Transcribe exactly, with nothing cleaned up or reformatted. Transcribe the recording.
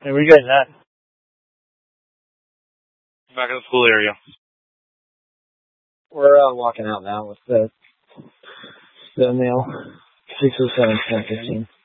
Hey, where you guys at? Back in the school area. We're uh, walking out now with the the mail. six oh seven, ten fifteen.